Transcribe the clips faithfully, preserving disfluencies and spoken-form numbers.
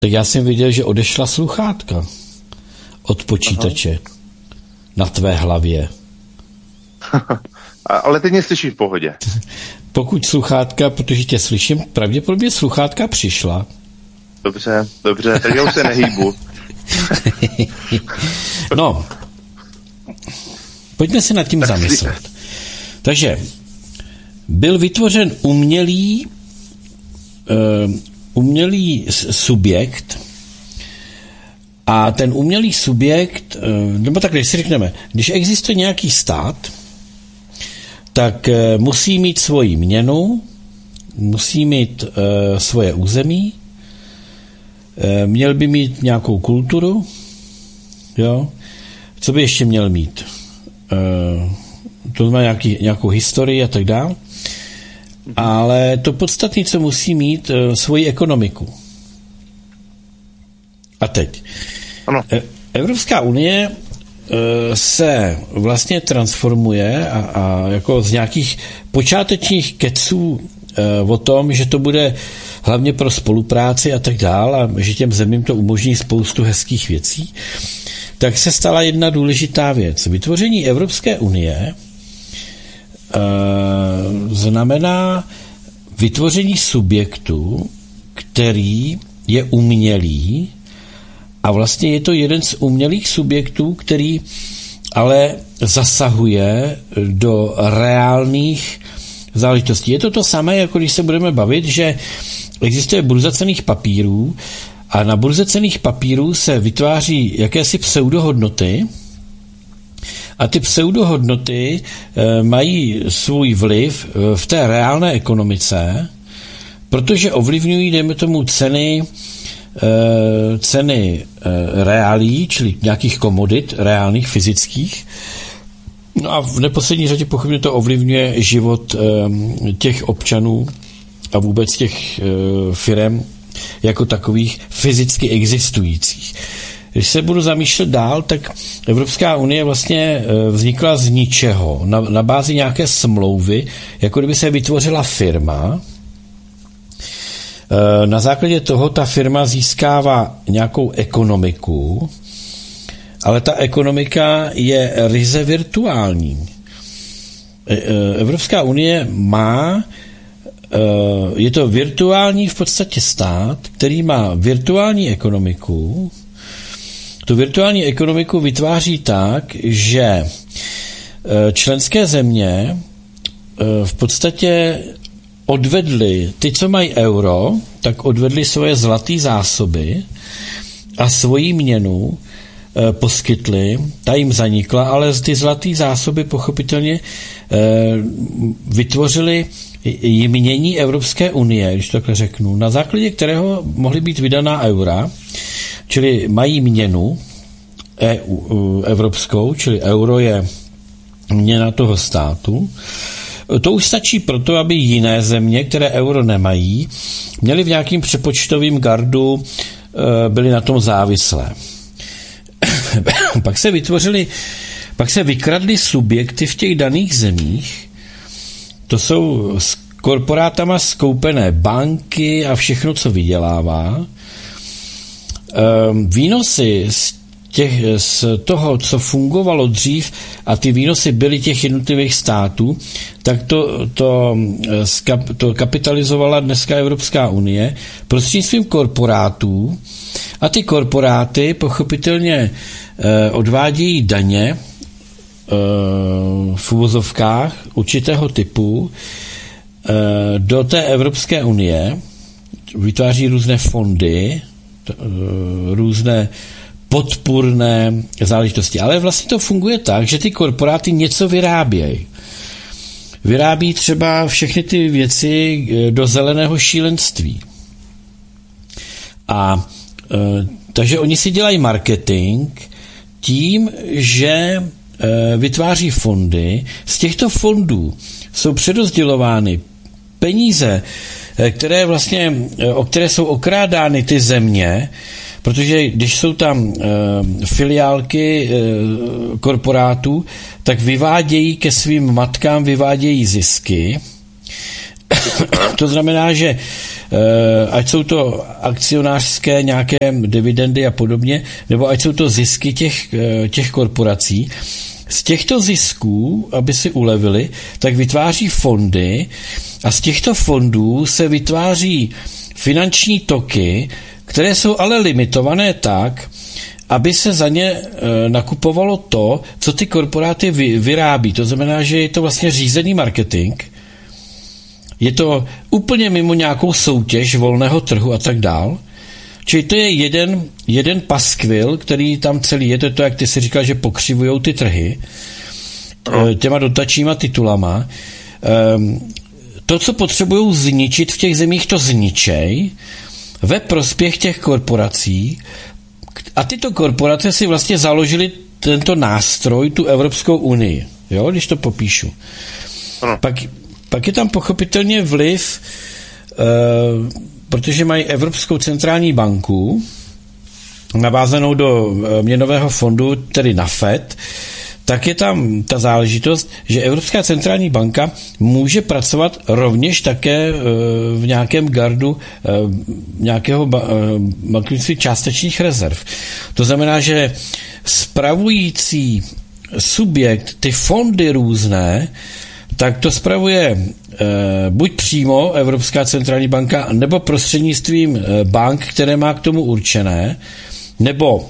Tak já jsem viděl, že odešla sluchátka od počítače Aha. na tvé hlavě. Ale teď mě slyšíš v pohodě. Pokud sluchátka, protože tě slyším, pravděpodobně sluchátka přišla. Dobře, dobře, tak já už se nehýbu. No, pojďme si nad tím zamyslet. Takže byl vytvořen umělý uh, umělý subjekt a ten umělý subjekt, uh, nebo tak, když si řekneme, když existuje nějaký stát, tak uh, musí mít svoji měnu, musí mít uh, svoje území, uh, měl by mít nějakou kulturu, jo, co by ještě měl mít? Uh, to má nějaký, nějakou historii a tak dále. Ale to podstatné, co musí mít, uh, svoji ekonomiku. A teď. Ano. Evropská unie uh, se vlastně transformuje a, a jako z nějakých počátečních keců uh, o tom, že to bude hlavně pro spolupráci a tak dále a že těm zemím to umožní spoustu hezkých věcí, tak se stala jedna důležitá věc. Vytvoření Evropské unie uh, znamená vytvoření subjektu, který je umělý a vlastně je to jeden z umělých subjektů, který ale zasahuje do reálných záležitostí. Je to to samé, jako když se budeme bavit, že existuje burza cenných papírů a na burze cenných papírů se vytváří jakési pseudohodnoty a ty pseudohodnoty e, mají svůj vliv v té reálné ekonomice, protože ovlivňují, dejme tomu, ceny e, ceny e, reálí, čili nějakých komodit reálných, fyzických. No a v neposlední řadě pochopně to ovlivňuje život e, těch občanů a vůbec těch e, firem jako takových fyzicky existujících. Když se budu zamýšlet dál, tak Evropská unie vlastně vznikla z ničeho, na, na bázi nějaké smlouvy, jako kdyby se vytvořila firma. Na základě toho ta firma získává nějakou ekonomiku, ale ta ekonomika je ryze virtuální. Evropská unie má je to virtuální v podstatě stát, který má virtuální ekonomiku. Tu virtuální ekonomiku vytváří tak, že členské země v podstatě odvedly, ty, co mají euro, tak odvedly svoje zlaté zásoby a svoji měnu poskytli, ta jim zanikla, ale ty zlaté zásoby pochopitelně vytvořily jmění Evropské unie, když to takhle řeknu, na základě kterého mohly být vydaná eura, čili mají měnu E U, evropskou, čili euro je měna toho státu. To už stačí proto, aby jiné země, které euro nemají, měly v nějakým přepočtovým gardu, byly na tom závislé. Pak se vytvořili, pak se vykradly subjekty v těch daných zemích. To jsou s korporátama skoupené banky a všechno, co vydělává. Výnosy z, těch, z toho, co fungovalo dřív a ty výnosy byly těch jednotlivých států, tak to, to, to kapitalizovala dneska Evropská unie prostřednictvím korporátů a ty korporáty pochopitelně odvádějí daně v uvozovkách určitého typu do té Evropské unie, vytváří různé fondy, různé podpůrné záležitosti. Ale vlastně to funguje tak, že ty korporáty něco vyrábějí. Vyrábí třeba všechny ty věci do zeleného šílenství. A takže oni si dělají marketing tím, že vytváří fondy. Z těchto fondů jsou přerozdělovány peníze, které vlastně, o které jsou okrádány ty země, protože když jsou tam e, filiálky e, korporátů, tak vyvádějí ke svým matkám, vyvádějí zisky To znamená, že ať jsou to akcionářské nějaké dividendy a podobně, nebo ať jsou to zisky těch, těch korporací, z těchto zisků, aby si ulevili, tak vytváří fondy a z těchto fondů se vytváří finanční toky, které jsou ale limitované tak, aby se za ně e, nakupovalo to, co ty korporáty vy, vyrábí. To znamená, že je to vlastně řízený marketing, je to úplně mimo nějakou soutěž volného trhu a tak dál. Čili to je jeden, jeden paskvil, který tam celý je, to je to, jak ty si říkal, že pokřivujou ty trhy e, těma dotačníma titulama. E, to, co potřebují zničit v těch zemích, to zničej ve prospěch těch korporací. A tyto korporace si vlastně založily tento nástroj, tu Evropskou unii, jo, když to popíšu. Pak, pak je tam pochopitelně vliv, e, protože mají Evropskou centrální banku, navázanou do měnového fondu, tedy na Fed, tak je tam ta záležitost, že Evropská centrální banka může pracovat rovněž také v nějakém gardu nějakého bankovnictví částečných rezerv. To znamená, že spravující subjekt, ty fondy různé, tak to spravuje buď přímo Evropská centrální banka, nebo prostřednictvím bank, které má k tomu určené, nebo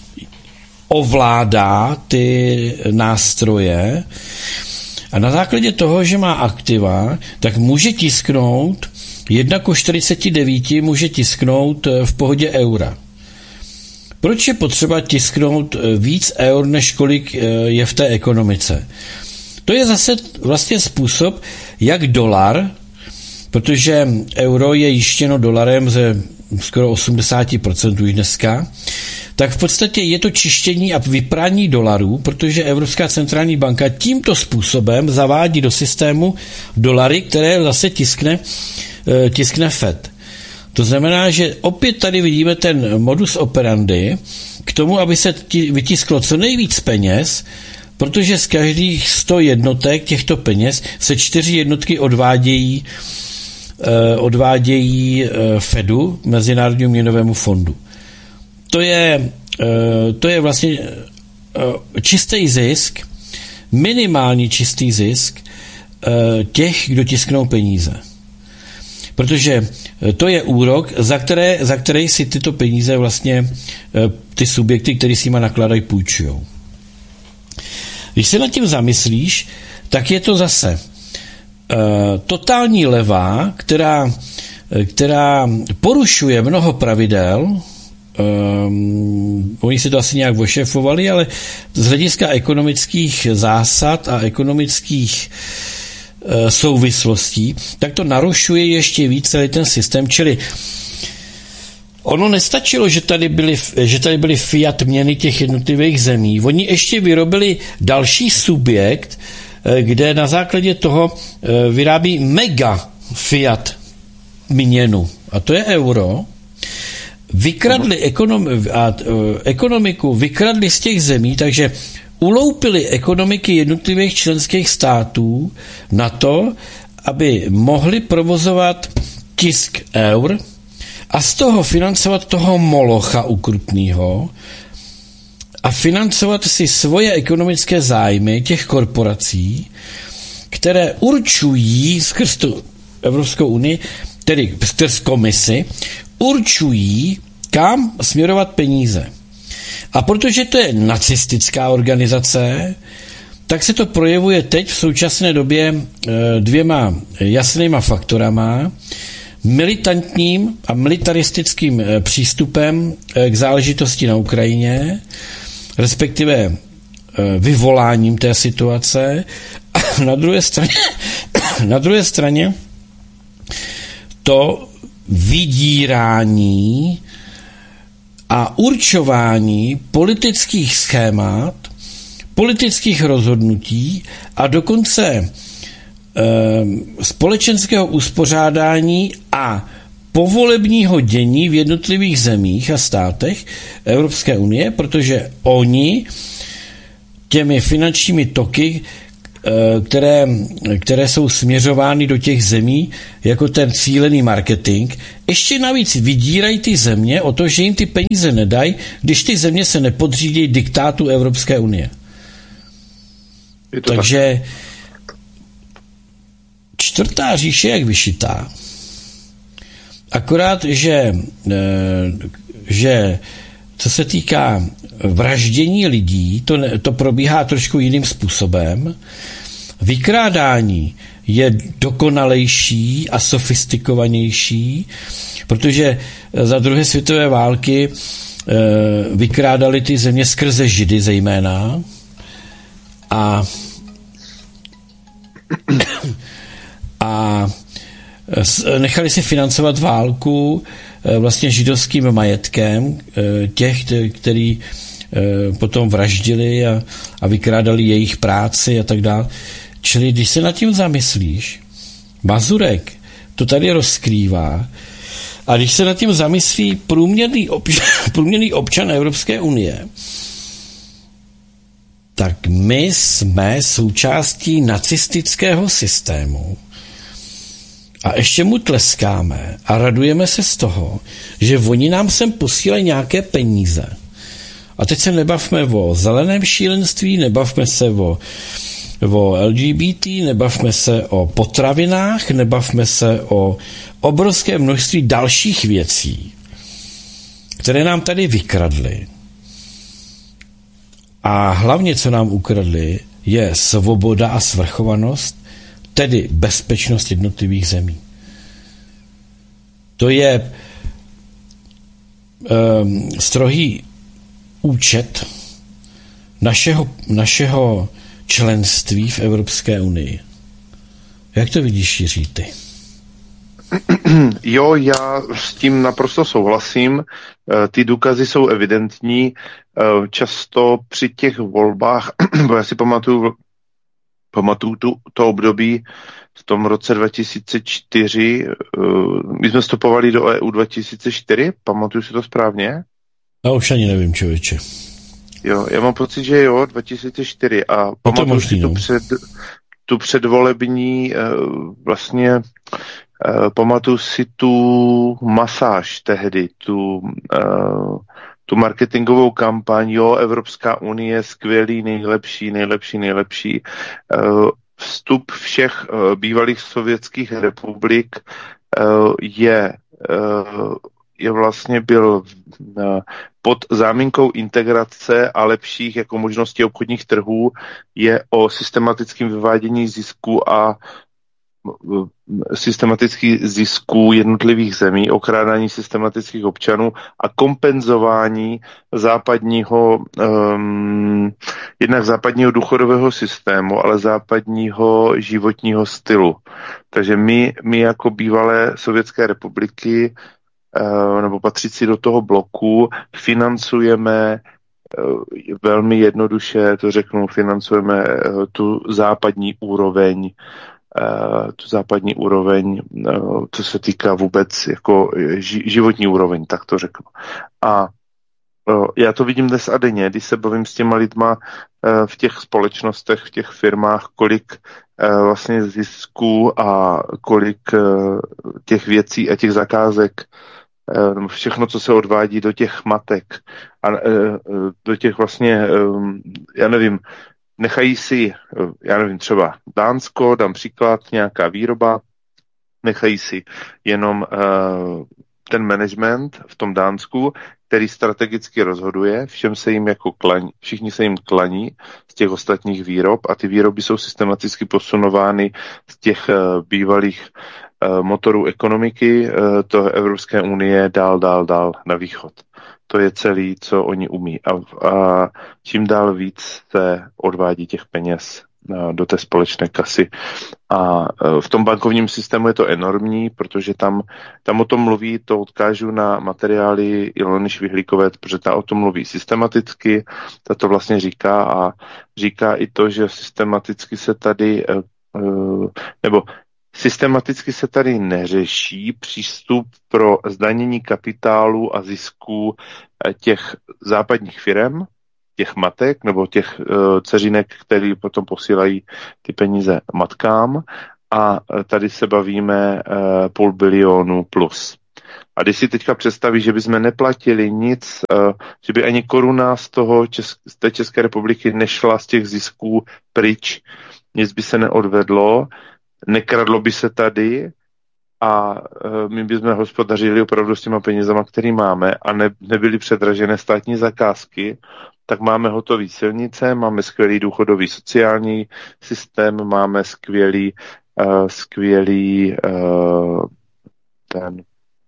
ovládá ty nástroje a na základě toho, že má aktiva, tak může tisknout jedna ku čtyřiceti devíti může tisknout v pohodě eura. Proč je potřeba tisknout víc eur, než kolik je v té ekonomice? To je zase vlastně způsob, jak dolar, protože euro je jištěno dolarem ze skoro osmdesát procent už dneska, tak v podstatě je to čištění a vyprání dolarů, protože Evropská centrální banka tímto způsobem zavádí do systému dolary, které zase tiskne, tiskne Fed. To znamená, že opět tady vidíme ten modus operandi k tomu, aby se vytisklo co nejvíc peněz, protože z každých sto jednotek těchto peněz se čtyři jednotky odvádějí, odvádějí Fedu, Mezinárodnímu měnovému fondu. To je, to je vlastně čistý zisk, minimální čistý zisk těch, kdo tisknou peníze. Protože to je úrok, za které, za který si tyto peníze vlastně ty subjekty, které s nimi nakládají, půjčujou. Když se nad tím zamyslíš, tak je to zase uh, totální levá, která, která porušuje mnoho pravidel. Um, oni si to asi nějak ošefovali, ale z hlediska ekonomických zásad a ekonomických uh, souvislostí, tak to narušuje ještě víc celý ten systém, čili ono nestačilo, že tady byly, že tady byly fiat měny těch jednotlivých zemí. Oni ještě vyrobili další subjekt, kde na základě toho vyrábí mega fiat měnu. A to je euro. Vykradli ekonom- a, ekonomiku, vykradli z těch zemí, takže uloupili ekonomiky jednotlivých členských států na to, aby mohli provozovat tisk eur, a z toho financovat toho molocha ukrutného a financovat si svoje ekonomické zájmy těch korporací, které určují skrz tu Evropskou unii, tedy skrz komisi, určují, kam směrovat peníze. A protože to je nacistická organizace, tak se to projevuje teď v současné době dvěma jasnýma faktorama, militantním a militaristickým přístupem k záležitosti na Ukrajině, respektive vyvoláním té situace. A na druhé straně, na druhé straně to vydírání a určování politických schémat, politických rozhodnutí a dokonce společenského uspořádání a povolebního dění v jednotlivých zemích a státech Evropské unie, protože oni těmi finančními toky které, které jsou směřovány do těch zemí jako ten cílený marketing, ještě navíc vydírají ty země o to, že jim ty peníze nedají, když ty země se nepodřídí diktátu Evropské unie. Takže tak. Čtvrtá říše jak vyšitá. Akorát, že, že co se týká vraždění lidí, to, to probíhá trošku jiným způsobem. Vykrádání je dokonalejší a sofistikovanější, protože za druhé světové války vykrádali ty země skrze Židy zejména a a nechali si financovat válku vlastně židovským majetkem těch, který potom vraždili a, a vykrádali jejich práci a tak dále. Čili když se nad tím zamyslíš, Mazurek to tady rozkrývá a když se nad tím zamyslí průměrný občan, průměrný občan Evropské unie, tak my jsme součástí nacistického systému a ještě mu tleskáme a radujeme se z toho, že oni nám sem posílají nějaké peníze. A teď se nebavme o zeleném šílenství, nebavme se o, o L G B T, nebavme se o potravinách, nebavme se o obrovské množství dalších věcí, které nám tady vykradly. A hlavně, co nám ukradli, je svoboda a svrchovanost, tedy bezpečnost jednotlivých zemí. To je um, strohý účet našeho, našeho členství v Evropské unii. Jak to vidíš, Jiří, ty? Jo, já s tím naprosto souhlasím. Ty důkazy jsou evidentní. Často při těch volbách, bo já si pamatuju, pamatuju tu, to období v tom roce dva tisíce čtyři, my jsme vstupovali do E U dva tisíce čtyři, pamatuju si to správně? Já už ani nevím, člověče. Jo, já mám pocit, že jo, dva tisíce čtyři a pamatuju si tu, před, tu předvolební vlastně pamatuju si tu masáž tehdy, tu, tu marketingovou kampaň, jo, Evropská unie, skvělý, nejlepší, nejlepší, nejlepší. Vstup všech bývalých sovětských republik je, je vlastně byl pod záminkou integrace a lepších jako možností obchodních trhů, je o systematickém vyvádění zisků a systematických zisků jednotlivých zemí, okrádání systematických občanů a kompenzování západního, um, jednak západního důchodového systému, ale západního životního stylu. Takže my, my jako bývalé sovětské republiky uh, nebo patřící do toho bloku financujeme uh, velmi jednoduše, to řeknu, financujeme uh, tu západní úroveň Uh, tu západní úroveň, uh, co se týká vůbec jako ži- životní úroveň, tak to řeknu. A uh, já to vidím dnes a denně, když se bavím s těma lidma uh, v těch společnostech, v těch firmách, kolik uh, vlastně zisků a kolik uh, těch věcí a těch zakázek, uh, všechno, co se odvádí do těch matek a uh, do těch vlastně, um, já nevím, nechají si, já nevím, třeba Dánsko, dám příklad, nějaká výroba, nechají si jenom uh, ten management v tom Dánsku, který strategicky rozhoduje, všem se jim jako klaní, všichni se jim klaní z těch ostatních výrob a ty výroby jsou systematicky posunovány z těch uh, bývalých uh, motorů ekonomiky uh, to Evropské unie dál, dál, dál na východ. To je celý, co oni umí. A, a čím dál víc se odvádí těch peněz do té společné kasy. A v tom bankovním systému je to enormní, protože tam, tam o tom mluví, to odkážu na materiály Ilony Švihlíkové, protože ta o tom mluví systematicky, ta to vlastně říká a říká i to, že systematicky se tady, nebo systematicky se tady neřeší přístup pro zdanění kapitálu a zisků těch západních firem, těch matek nebo těch uh, dceřinek, který potom posílají ty peníze matkám a tady se bavíme uh, půl bilionu plus. A když si teďka představí, že bychom neplatili nic, uh, že by ani koruna z toho Česk- z té České republiky nešla z těch zisků pryč, nic by se neodvedlo, nekradlo by se tady a uh, my bychom hospodařili opravdu s těma penězama, který máme a ne, nebyly předražené státní zakázky, tak máme hotový silnice, máme skvělý důchodový sociální systém, máme skvělý, uh, skvělý uh, ten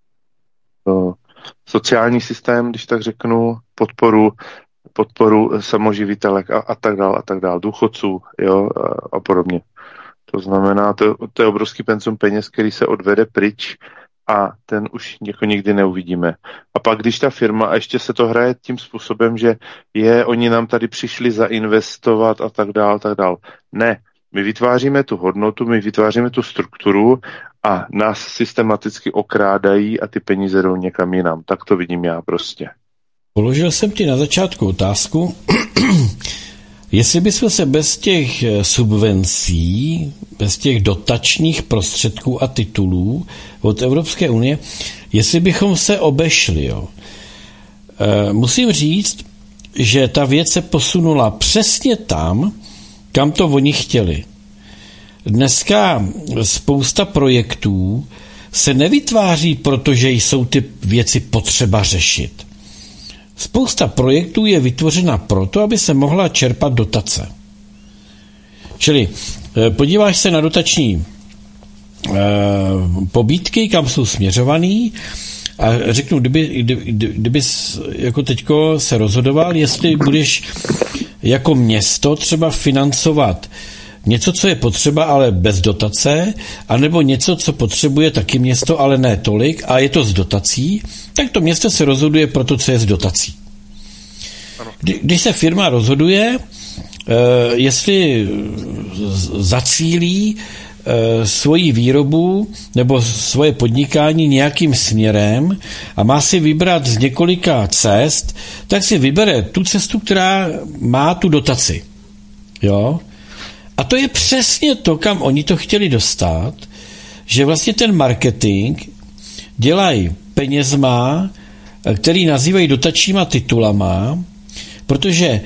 uh, sociální systém, když tak řeknu, podporu, podporu samoživitelek a, a tak dál, a tak dál, důchodců, jo, a, a podobně. To znamená, to, to je obrovský penzum peněz, který se odvede pryč a ten už jako nikdy neuvidíme. A pak, když ta firma, a ještě se to hraje tím způsobem, že je, oni nám tady přišli zainvestovat a tak dál, tak dál. Ne, my vytváříme tu hodnotu, my vytváříme tu strukturu a nás systematicky okrádají a ty peníze jdou někam jinam. Tak to vidím já prostě. Položil jsem ti na začátku otázku, jestli bychom se bez těch subvencí, bez těch dotačních prostředků a titulů od Evropské unie, jestli bychom se obešli. Jo. E, musím říct, že ta věc se posunula přesně tam, kam to oni chtěli. Dneska spousta projektů se nevytváří, protože jsou ty věci potřeba řešit. Spousta projektů je vytvořena proto, aby se mohla čerpat dotace. Čili podíváš se na dotační e, pobídky, kam jsou směřovaný a řeknu, kdyby, kdyby, kdyby jako teďko se rozhodoval, jestli budeš jako město třeba financovat něco, co je potřeba, ale bez dotace, anebo něco, co potřebuje taky město, ale ne tolik, a je to z dotací, tak to město se rozhoduje pro to, co je z dotací. Kdy, když se firma rozhoduje, eh, jestli zacílí eh, svoji výrobu nebo svoje podnikání nějakým směrem a má si vybrat z několika cest, tak si vybere tu cestu, která má tu dotaci. Jo? A to je přesně to, kam oni to chtěli dostat, že vlastně ten marketing dělají penězma, který nazývají dotačníma titulama, protože e,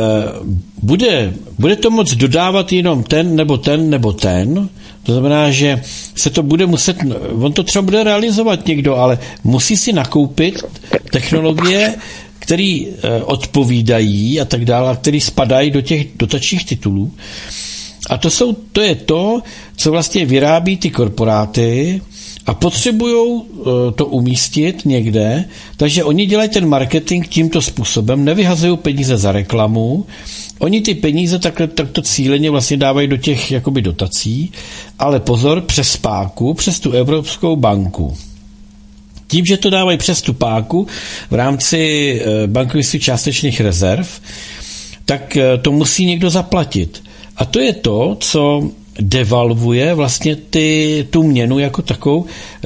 bude, bude to moct dodávat jenom ten, nebo ten, nebo ten. To znamená, že se to bude muset, on to třeba bude realizovat někdo, ale musí si nakoupit technologie, které e, odpovídají a tak dále, které spadají do těch dotačních titulů. A to, jsou, to je to, co vlastně vyrábí ty korporáty a potřebují to umístit někde, takže oni dělají ten marketing tímto způsobem, nevyhazují peníze za reklamu, oni ty peníze takto, takto cíleně vlastně dávají do těch jakoby dotací, ale pozor, přes páku, přes tu Evropskou banku. Tím, že to dávají přes tu páku v rámci bankovnictví částečných rezerv, tak to musí někdo zaplatit. A to je to, co devalvuje vlastně ty, tu měnu jako takovou. E,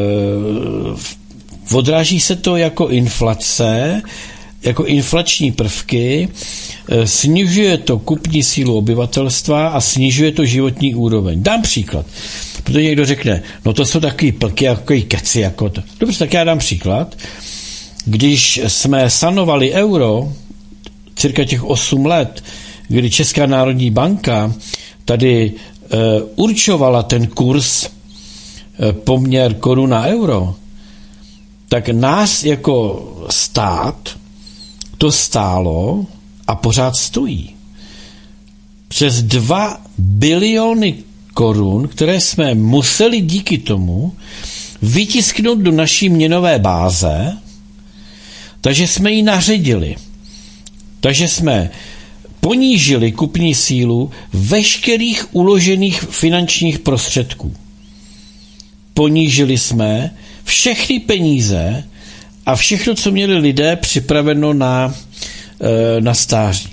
odráží se to jako inflace, jako inflační prvky, e, snižuje to kupní sílu obyvatelstva a snižuje to životní úroveň. Dám příklad. Protože někdo řekne, no to jsou takový plky, jako keci. Jako to. Dobře, tak já dám příklad. Když jsme sanovali euro, cirka těch osm let, kdy Česká národní banka tady e, určovala ten kurz, e, poměr koruna euro, tak nás jako stát to stálo a pořád stojí. Přes dva biliony korun, které jsme museli díky tomu vytisknout do naší měnové báze, takže jsme ji naředili. Takže jsme ponížili kupní sílu veškerých uložených finančních prostředků. Ponížili jsme všechny peníze a všechno, co měli lidé připraveno na, na stáří.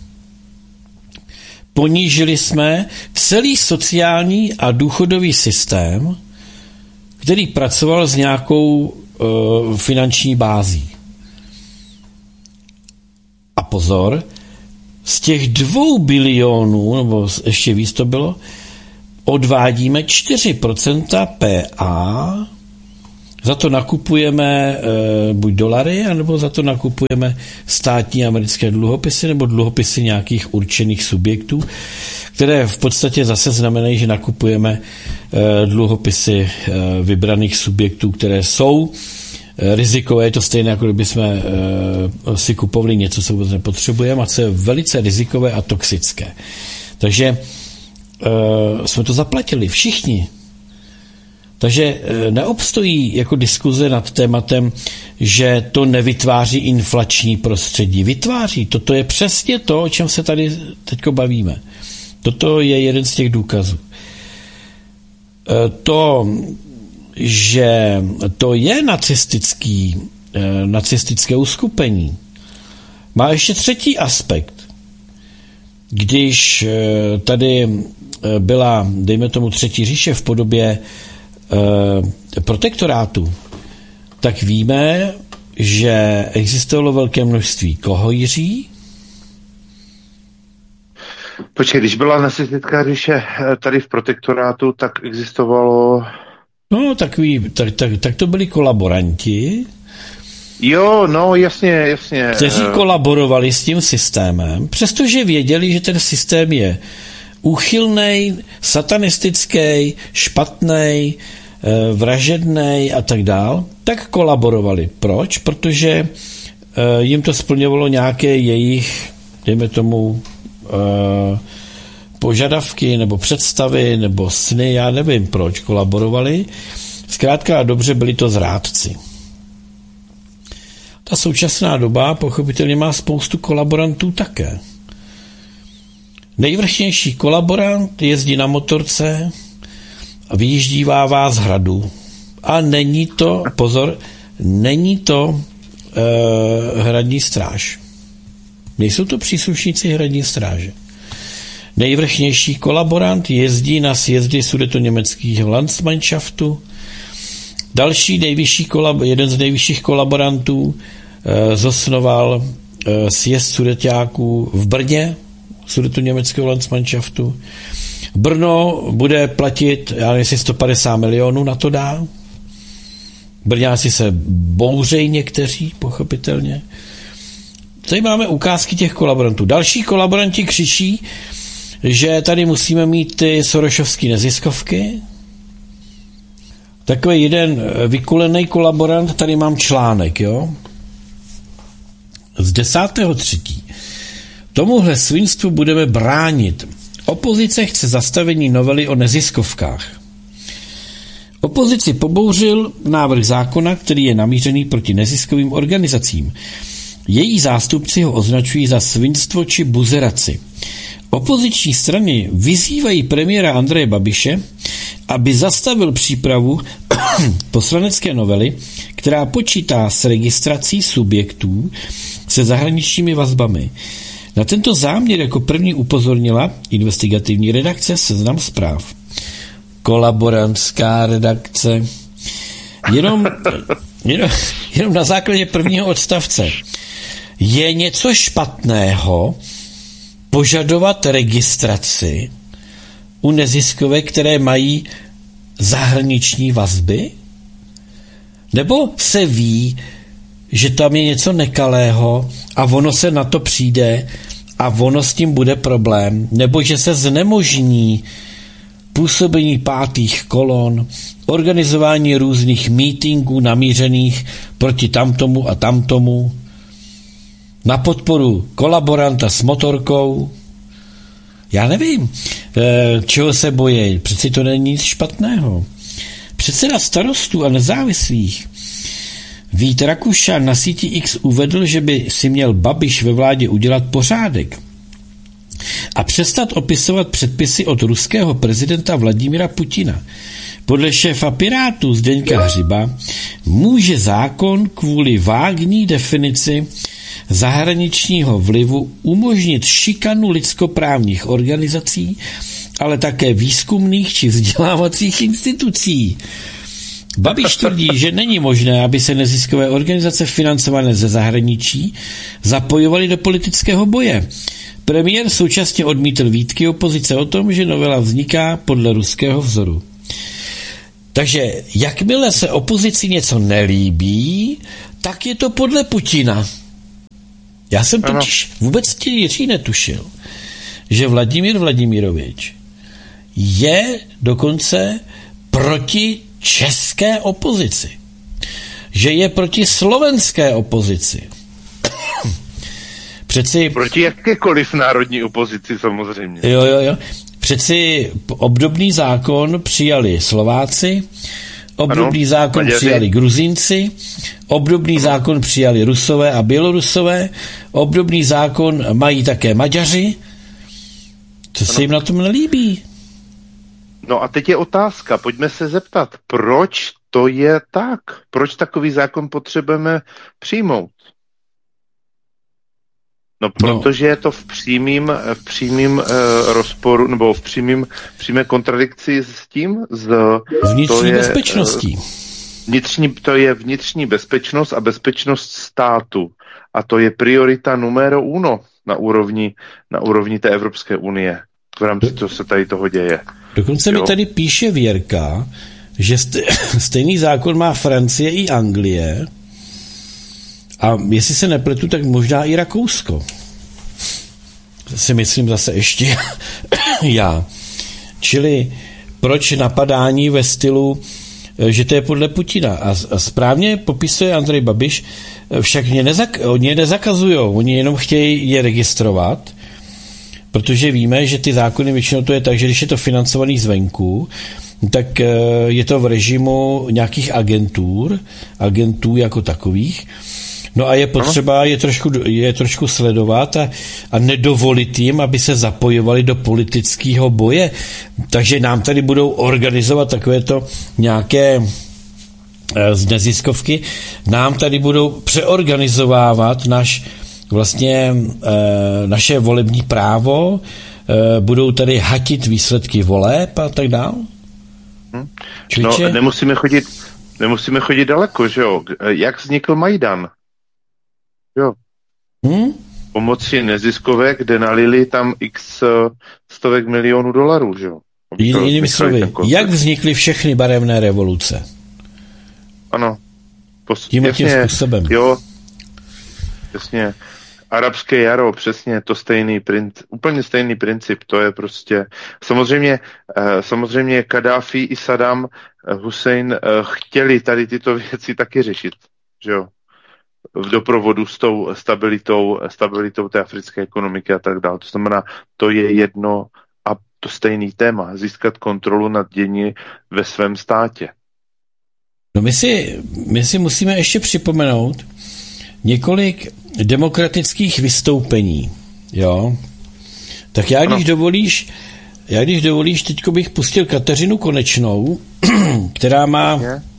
Ponížili jsme celý sociální a důchodový systém, který pracoval s nějakou uh, finanční bází. A pozor, z těch dvou bilionů, nebo ještě víc to bylo, odvádíme čtyři procenta P A, za to nakupujeme e, buď dolary, anebo za to nakupujeme státní americké dluhopisy nebo dluhopisy nějakých určených subjektů, které v podstatě zase znamenají, že nakupujeme e, dluhopisy e, vybraných subjektů, které jsou e, rizikové. Je to stejné, jako kdyby jsme e, si kupovali něco, co vůbec nepotřebujeme a co je velice rizikové a toxické. Takže e, jsme to zaplatili všichni. Takže neobstojí jako diskuze nad tématem, že to nevytváří inflační prostředí. Vytváří. Toto je přesně to, o čem se tady teďko bavíme. Toto je jeden z těch důkazů. To, že to je nacistický, nacistické uskupení, má ještě třetí aspekt. Když tady byla, dejme tomu, třetí říše v podobě protektorátu, tak víme, že existovalo velké množství koho, Jiří? Počkej, když byla nacistická říše tady v protektorátu, tak existovalo... No, takový, tak, tak, tak to byli kolaboranti. Jo, no, jasně, jasně. Kteří kolaborovali s tím systémem, přestože věděli, že ten systém je úchylnej, satanistický, špatnej, vražednej a tak dál, tak kolaborovali. Proč? Protože jim to splňovalo nějaké jejich, dejme tomu, požadavky nebo představy nebo sny, já nevím proč kolaborovali. Zkrátka a dobře byli to zrádci. Ta současná doba pochopitelně má spoustu kolaborantů také. Nejvrchnější kolaborant jezdí na motorce a vyjíždívá vás z hradu. A není to, pozor, není to e, hradní stráž. Nejsou to příslušníci hradní stráže. Nejvrchnější kolaborant jezdí na sjezdy sudetoněmeckých Landsmannschaftu. Další nejvyšší kolab, jeden z nejvyšších kolaborantů e, zosnoval e, sjezd sudeťáků v Brně, sudetoněmeckého Landsmannschaftu. Brno bude platit, já nevím, jestli sto padesát milionů na to dá. Brňáci se bouřejí někteří, pochopitelně. Tady máme ukázky těch kolaborantů. Další kolaboranti křičí, že tady musíme mít ty sorošovské neziskovky. Takový jeden vykulený kolaborant, tady mám článek, jo. Z desátého třetího Tomuhle svinstvu budeme bránit. Opozice chce zastavení novely o neziskovkách. Opozici pobouřil návrh zákona, který je namířený proti neziskovým organizacím. Její zástupci ho označují za svinstvo či buzeraci. Opoziční strany vyzývají premiéra Andreje Babiše, aby zastavil přípravu poslanecké novely, která počítá s registrací subjektů se zahraničními vazbami. Na tento záměr jako první upozornila investigativní redakce Seznam Zpráv. Kolaborantská redakce. Jenom, jenom, jenom na základě prvního odstavce. Je něco špatného požadovat registraci u neziskovek, které mají zahraniční vazby? Nebo se ví, že tam je něco nekalého a ono se na to přijde a ono s tím bude problém, nebo že se znemožní působení pátých kolon, organizování různých mítinků namířených proti tamtomu a tamtomu, na podporu kolaboranta s motorkou. Já nevím, čeho se bojí, přeci to není nic špatného. Předseda Starostů a nezávislých Vít Rakušan na síti X uvedl, že by si měl Babiš ve vládě udělat pořádek a přestat opisovat předpisy od ruského prezidenta Vladimira Putina. Podle šéfa Pirátů Zdeňka Hřiba může zákon kvůli vágní definici zahraničního vlivu umožnit šikanu lidskoprávních organizací, ale také výzkumných či vzdělávacích institucí. Babiš tvrdí, že není možné, aby se neziskové organizace financované ze zahraničí zapojovaly do politického boje. Premiér současně odmítl výtky opozice o tom, že novela vzniká podle ruského vzoru. Takže jakmile se opozici něco nelíbí, tak je to podle Putina. Já jsem totiž vůbec těžší netušil, že Vladimír Vladimirovič je dokonce proti české opozici. Že je proti slovenské opozici. Přeci... Proti jakékoliv národní opozici samozřejmě. Jo, jo, jo. Přeci obdobný zákon přijali Slováci, obdobný ano, zákon Maďaři. Přijali Gruzínci, obdobný ano. zákon přijali Rusové a Bělorusové, obdobný zákon mají také Maďaři. Co ano. se jim na tom nelíbí? No a teď je otázka, pojďme se zeptat, proč to je tak? Proč takový zákon potřebujeme přijmout? No, protože je to v přímým, v přímým uh, rozporu, nebo v přímým, přímé kontradikci s tím, z, vnitřní to je, bezpečností. Uh, vnitřní, to je vnitřní bezpečnost a bezpečnost státu. A to je priorita numero uno na úrovni, na úrovni té Evropské unie. V rámci toho se tady toho děje. Dokonce jo? mi tady píše Věrka, že stejný zákon má Francie i Anglie a jestli se nepletu, tak možná i Rakousko. Si myslím zase ještě já. Čili proč napadání ve stylu, že to je podle Putina. A, a správně popisuje Andrej Babiš, však mě nezak, oni je nezakazujou, oni jenom chtějí je registrovat, protože víme, že ty zákony většinou to je tak, že když je to financovaný zvenku, tak je to v režimu nějakých agentur, agentů jako takových. No a je potřeba je trošku, je trošku sledovat a, a nedovolit jim, aby se zapojovali do politického boje. Takže nám tady budou organizovat takovéto nějaké z neziskovky, nám tady budou přeorganizovávat naš vlastně e, naše volební právo, e, budou tady hatit výsledky voleb a tak dále. Hmm. No, nemusíme chodit, nemusíme chodit daleko, že jo? Jak vznikl Majdan? Jo. Hmm? Pomocí neziskovek, kde nalili tam x stovek milionů dolarů, že jo? Jinými slovy, jak vznikly všechny barevné revoluce? Ano. Pos- Tím jasně, tím způsobem. Jo. Jasně. Arabské jaro, přesně, to stejný princip, úplně stejný princip, to je prostě, samozřejmě, samozřejmě Kadáfi i Saddam Hussein chtěli tady tyto věci taky řešit, že jo, v doprovodu s tou stabilitou, stabilitou té africké ekonomiky a tak dále. To znamená, to je jedno a to stejný téma, získat kontrolu nad dění ve svém státě. No my si, my si musíme ještě připomenout několik demokratických vystoupení, jo. Tak já, když dovolíš, já, když dovolíš, teďko bych pustil Kateřinu Konečnou, která má,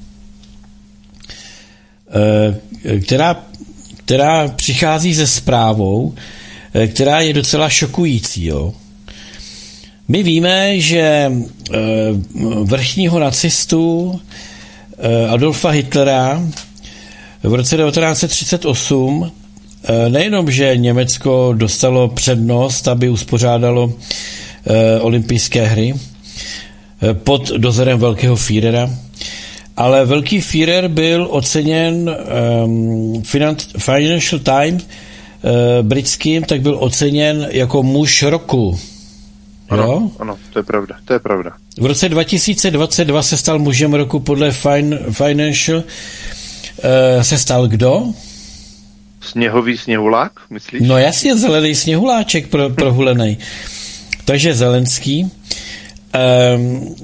která, která přichází se zprávou, která je docela šokující, jo. My víme, že vrchního nacistu Adolfa Hitlera v roce devatenáct set třicet osm nejenom, že Německo dostalo přednost, aby uspořádalo olympijské hry pod dozorem velkého Führera, ale velký Führer byl oceněn um, Financial Times uh, britským, tak byl oceněn jako muž roku. Ano, jo? Ano, to je pravda, to je pravda. V roce dva tisíce dvacet dva se stal mužem roku podle fin- Financial. Uh, se stal kdo? Sněhový sněhulák, myslíš? No jasně, zelený sněhuláček pro, prohulený. Takže Zelenský. Um,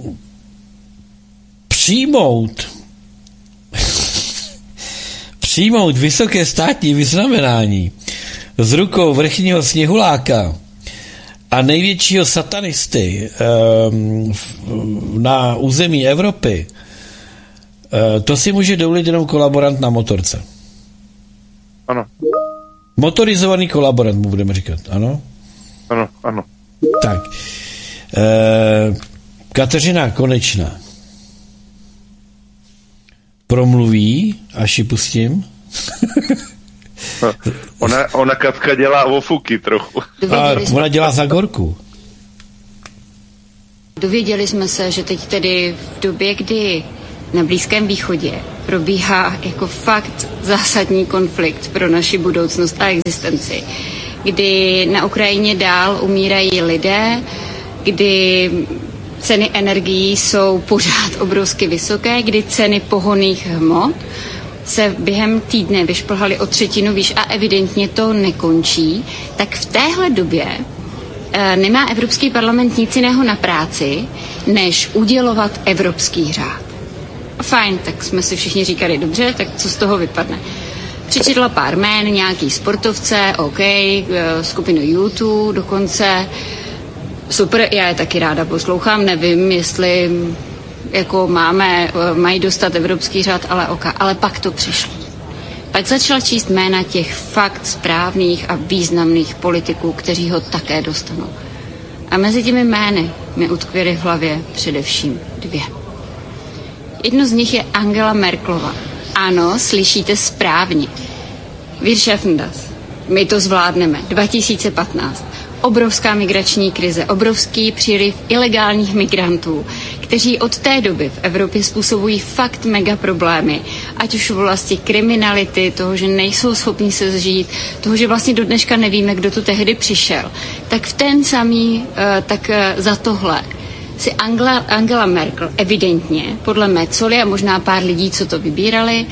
přijmout přijmout vysoké státní vyznamenání z rukou vrchního sněhuláka a největšího satanisty um, na území Evropy, uh, to si může dovolit jenom kolaborant na motorce. Ano. Motorizovaný kolaborant mu budeme říkat, ano? Ano, ano. Tak. Uh, Kateřina Konečná. promluví, až ji pustím. ona, ona Katka dělá ofuky trochu. A ona dělá za gorku. Dověděli jsme se, že teď tedy v době, kdy na Blízkém východě probíhá jako fakt zásadní konflikt pro naši budoucnost a existenci, kdy na Ukrajině dál umírají lidé, kdy ceny energií jsou pořád obrovsky vysoké, kdy ceny pohonných hmot se během týdne vyšplhaly o třetinu výš a evidentně to nekončí, tak v téhle době e, nemá Evropský parlament nic jiného na práci, než udělovat evropský řád. Fajn, tak jsme si všichni říkali, dobře, tak co z toho vypadne? Přečetla pár jmén, nějaký sportovce, OK, skupinu YouTube dokonce. Super, já je taky ráda poslouchám, nevím, jestli jako máme, mají dostat evropský řád, ale OK, ale pak to přišlo. Pak začala číst jména těch fakt správných a významných politiků, kteří ho také dostanou. A mezi těmi jmény mi utkvěly v hlavě především dvě. Jedno z nich je Angela Merkelová. Ano, slyšíte správně. Wir schaffen das. My to zvládneme. dva tisíce patnáct. Obrovská migrační krize, obrovský příliv ilegálních migrantů, kteří od té doby v Evropě způsobují fakt mega problémy, ať už v oblasti kriminality, toho, že nejsou schopni se zžít, toho, že vlastně do dneška nevíme, kdo tu tehdy přišel. Tak v ten samý, tak za tohle si Angela, Angela Merkel evidentně, podle Metzoly a možná pár lidí, co to vybírali,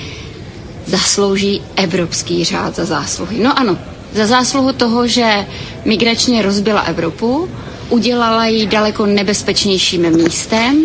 zaslouží evropský řád za zásluhy. No ano, za zásluhu toho, že migračně rozbila Evropu, udělala ji daleko nebezpečnějším místem.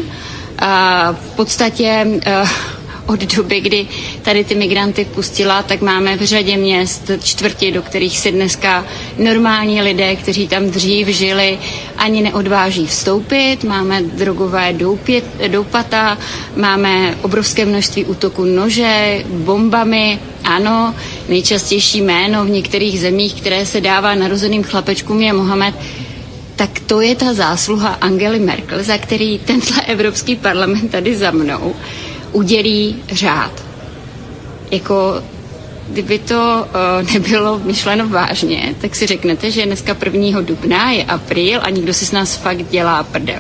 A v podstatě od doby, kdy tady ty migranty pustila, tak máme v řadě měst čtvrti, do kterých si dneska normální lidé, kteří tam dřív žili, ani neodváží vstoupit. Máme drogové doupět, doupata, máme obrovské množství útoků nože, bombami. Ano, nejčastější jméno v některých zemích, které se dává narozeným chlapečkům, je Mohamed. Tak to je ta zásluha Angely Merkel, za který tenhle Evropský parlament tady za mnou udělí řád. Jako, kdyby to uh, nebylo myšleno vážně, tak si řeknete, že dneska prvního dubna je apríl a nikdo si s nás fakt dělá prdel.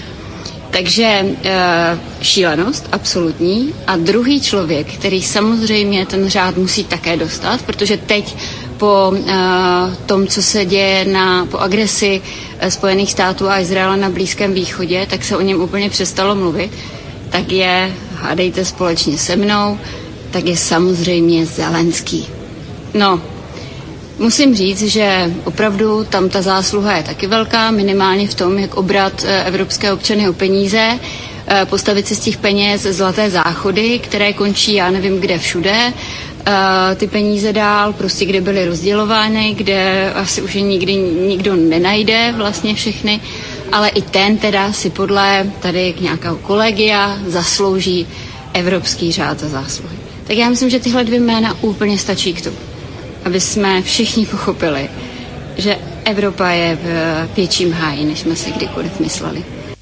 Takže uh, šílenost, absolutní. A druhý člověk, který samozřejmě ten řád musí také dostat, protože teď po uh, tom, co se děje na, po agresi uh, Spojených států a Izraela na Blízkém východě, tak se o něm úplně přestalo mluvit, tak je, hádejte společně se mnou, tak je samozřejmě Zelenský. No, musím říct, že opravdu tam ta zásluha je taky velká, minimálně v tom, jak obrat evropské občany o peníze, postavit si z těch peněz zlaté záchody, které končí já nevím kde všude, ty peníze dál, prostě kde byly rozdělovány, kde asi už je nikdy nikdo nenajde vlastně všechny, ale i ten teda si podle tady nějakého kolegia zaslouží evropský řád za zásluhy. Tak já myslím, že tyhle dvě jména úplně stačí k tomu, aby jsme všichni pochopili, že Evropa je v větším háji, než jsme si kdykoliv mysleli.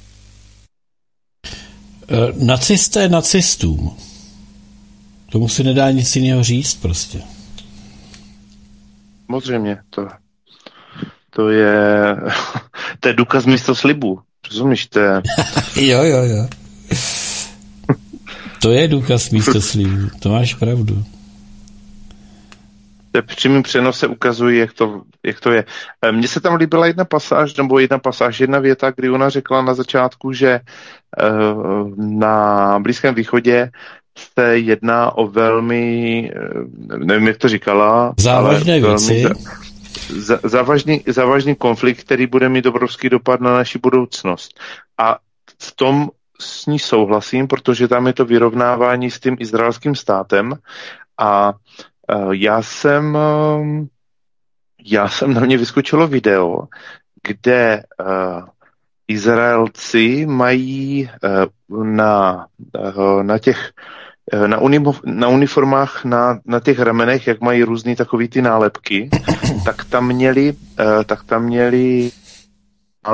Nacisté nacistům. Tomu se nedá nic jiného říct prostě. Samozřejmě, to, to je to je důkaz místo slibu. Rozumíš, to je... jo, jo, jo. To je důkaz místo slibu. To máš pravdu. V přímém přenose ukazují, jak to, jak to je. Mně se tam líbila jedna pasáž, nebo jedna pasáž, jedna věta, kdy ona řekla na začátku, že na Blízkém východě se jedná o velmi, nevím, jak to říkala, závažné věci. Za, závažný, závažný konflikt, který bude mít obrovský dopad na naši budoucnost. A v tom s ní souhlasím, protože tam je to vyrovnávání s tím izraelským státem a uh, já jsem uh, já jsem na mě vyskočilo video, kde uh, Izraelci mají uh, na, uh, na těch Na, uni- na uniformách, na, na těch ramenech, jak mají různý takový ty nálepky, tak tam měli, uh, tak tam měli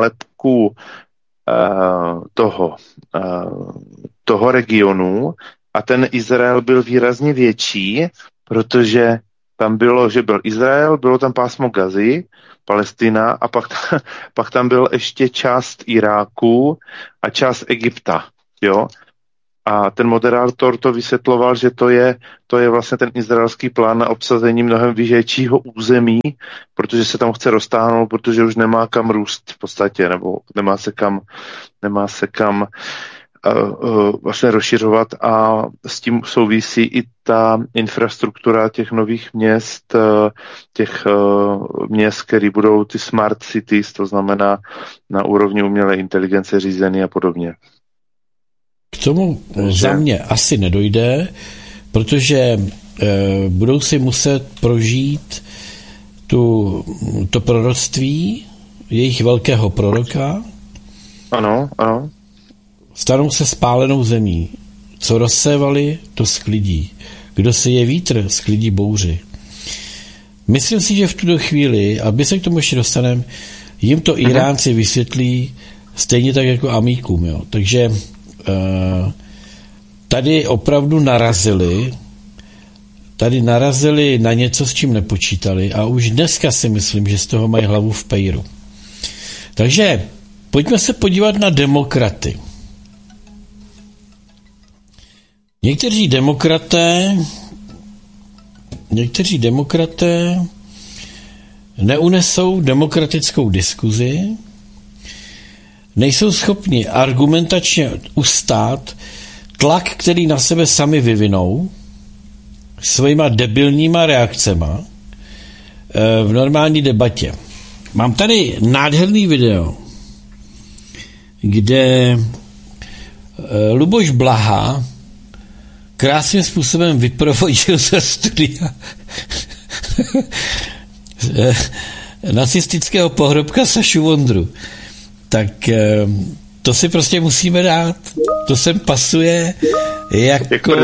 nálepku uh, toho, uh, toho regionu a ten Izrael byl výrazně větší, protože tam bylo, že byl Izrael, bylo tam pásmo Gazy, Palestina a pak, pak tam byl ještě část Iráku a část Egypta, jo. A ten moderátor to vysvětloval, že to je, to je vlastně ten izraelský plán na obsazení mnohem většího území, protože se tam chce roztáhnout, protože už nemá kam růst v podstatě, nebo nemá se kam, nemá se kam uh, uh, vlastně rozšiřovat a s tím souvisí i ta infrastruktura těch nových měst, uh, těch uh, měst, které budou ty smart cities, to znamená na úrovni umělé inteligence řízený a podobně. K tomu za mě asi nedojde, protože e, budou si muset prožít tu, to proroctví jejich velkého proroka. Ano, ano. Stanou se spálenou zemí. Co rozsévali, to sklidí. Kdo se je vítr, sklidí bouři. Myslím si, že v tuto chvíli, aby se k tomu ještě dostaneme, jim to Iránci vysvětlí stejně tak jako Amíkům. Jo. Takže tady opravdu narazili tady narazili na něco, s čím nepočítali a už dneska si myslím, že z toho mají hlavu v pejru. Takže pojďme se podívat na demokraty. Někteří demokraté někteří demokraté neunesou demokratickou diskuzi, nejsou schopni argumentačně ustát tlak, který na sebe sami vyvinou svýma debilníma reakcema v normální debatě. Mám tady nádherný video, kde Luboš Blaha krásným způsobem vyprovodil ze studia nacistického pohrobka Sašu Vondru. Tak to si prostě musíme dát. To sem pasuje jako...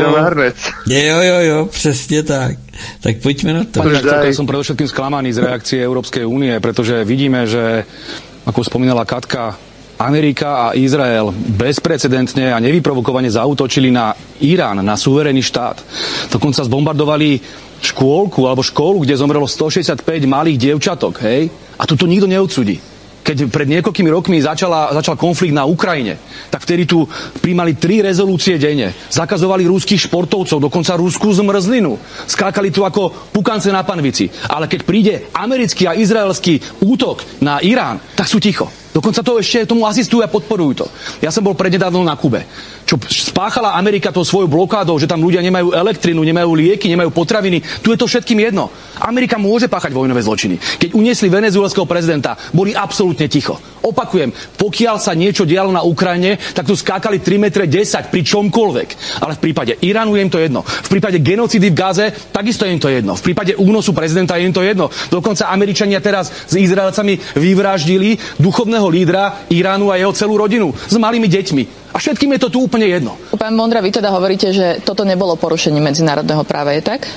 Jo, jo, jo, přesně tak. Tak pojďme na to. Ja som predovšetkým sklamaný z reakcie Európskej únie, pretože vidíme, že, ako spomínala Katka, Amerika a Izrael bezprecedentne a nevyprovokovane zaútočili na Irán, na suverénny štát. Dokonca zbombardovali škôlku alebo školu, kde zomrelo stošesťdesiatpäť malých dievčatok, hej? A tu to nikto neodsúdi. Keď pred niekoľkými rokmi začala, začal konflikt na Ukrajine, tak vtedy tu príjmali tri rezolúcie denne. Zakazovali ruských športovcov, dokonca ruskú zmrzlinu. Skákali tu ako pukance na panvici. Ale keď príde americký a izraelský útok na Irán, tak sú ticho. Dokonca to ešte tomu asistujú a podporujú to. Ja som bol prednedávno na Kube. Čo spáchala Amerika tou svojou blokádou, že tam ľudia nemajú elektrinu, nemajú lieky, nemajú potraviny. Tu je to všetkým jedno. Amerika môže páchať vojnové zločiny. Keď uniesli venezuelského prezidenta, boli absolútne ticho. Opakujem, pokiaľ sa niečo dialo na Ukrajine, tak tu skákali tri metre desať pri čomkoľvek. Ale v prípade Iránu je im to jedno. V prípade genocídy v Gaze takisto je im to jedno. V prípade únosu prezidenta je im to jedno. Dokonca Američania teraz s Izraelcami vyvraždili duchovného lídra Iránu a jeho celú rodinu s malými deťmi. A všetkým je to tu úplne jedno. Pán Vondra, vy teda hovoríte, že toto nebolo porušenie medzinárodného práva, je tak?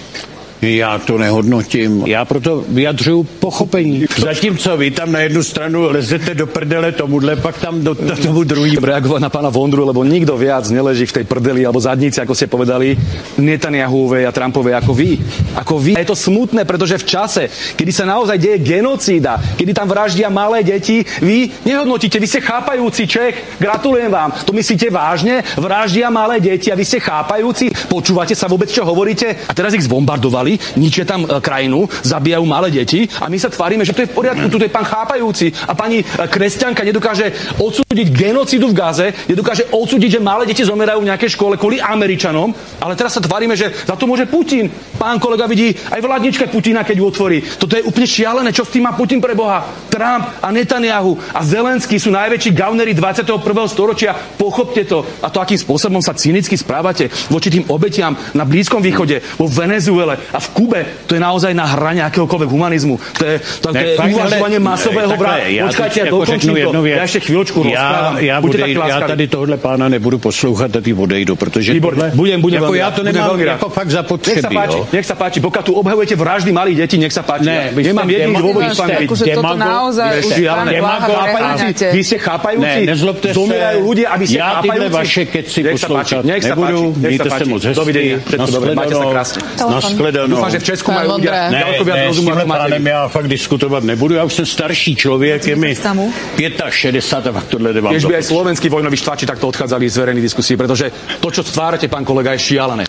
Já to nehodnotím. Já proto vyjadřuju pochopení. Zatímco vy tam na jednu stranu lezete do prdele tomuhle, pak tam do, do tomu druhý. Reagovať na pána Vondru, lebo nikto viac neleží v tej prdeli alebo zadnici, ako ste povedali, Netanyahuovej a Trumpovej ako vy. Ako vy. Je to smutné, pretože v čase, kedy sa naozaj deje genocída, kedy tam vraždia malé deti, vy nehodnotíte, vy ste chápajúci Čech. Gratulujem vám. To myslíte vážne? Vraždia malé deti a vy ste chápajúci? Počúvate sa vôbec, čo hovoríte? A teraz ich zbombardovali, ničia tam e, krajinu, zabíjajú malé deti a my sa tvárime, že to je v poriadku, tu je pán chápajúci a pani e, kresťanka nedokáže odsúdiť genocídu v Gaze, nedokáže odsúdiť, že malé deti zomerajú v nejakej škole kvôli Američanom, ale teraz sa tvárime, že za to môže Putin. Pán kolega vidí aj v ladničke Putina, keď ju otvorí. Toto je úplne šialené, čo s tým má Putin pre Boha. Trump a Netanyahu a Zelenský sú najväčší gaunery dvadsiateho prvého storočia. Pochopte to. A to, akým spôsobom sa cynicky správate voči tým obetiam na Blízkom východe, vo Venezuele a v Kube, to je naozaj na hrane akéhokoľvek humanizmu. To je, to, ne, to je uvažovanie masového vraha. Počkajte, ja dokončím to. Já ještě chvíľočku rozprávam. Já, já, budej, já tady tohle pána nebudu poslouchat a ty odejdu, protože tohle, budem, budem jako já to budem nemám jako fakt zapotřebí. Nech sa páči, nech sa páči, pokiaľ tu obhajujete vraždy malých detí, nech sa páči. Ne, ja nemám jediný dôvod s vami byť. Akože toto naozaj naozaj už pán Bláha preháňate. Vy ste chápajúci, ne, nezlobte zomierajú ľudia, aby ste ja chápajúci. Ja tyhle vaše keci poslouchat nebudu, mějte se moc hezky. Dovidenia, všetko dobré, máte sa krásne. Naschledanou. Dúfam, že v Česku majú ľudia ďaleko viac rozumu, ako máte. Ne, já fakt diskutovat nebudu, já už jsem starší člověk, je mi šedesát pět a fakt tohle jde vám. Keď by aj slovenskí vojnoví štváči takto odchádzali z verejnej diskusie, pretože to, čo stvárate, pán kolega, je šialené.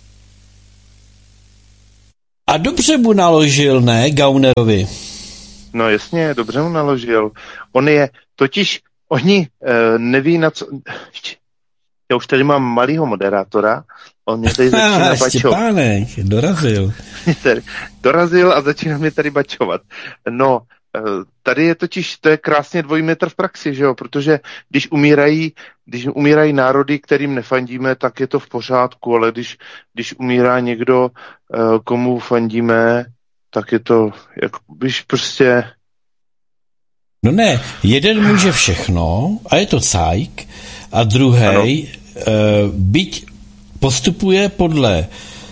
A dobře mu naložil, ne, Gaunerovi? No jasně, dobře mu naložil. On je, totiž, oni e, neví na co... Já už tady mám malýho moderátora, on mě tady začíná bačovat. Štěpánek, dorazil. Dorazil a začíná mě tady bačovat. No, tady je totiž, to je krásně dvojí metr v praxi, že jo, protože když umírají, když umírají národy, kterým nefandíme, tak je to v pořádku, ale když, když umírá někdo, komu fandíme, tak je to, jako, když prostě... No ne, jeden může všechno a je to cajk a druhej, uh, byť postupuje podle